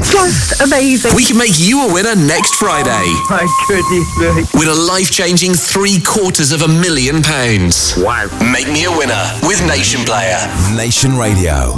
Just amazing. We can make you a winner next Friday. My goodness me. Win a life-changing £750,000. Wow. Make me a winner with Nation Player. Nation Radio.